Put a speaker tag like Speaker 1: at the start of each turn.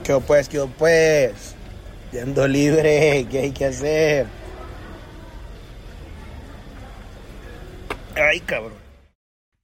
Speaker 1: ¿Qué pues? Yendo libre, ¿qué hay que hacer? Ay, cabrón.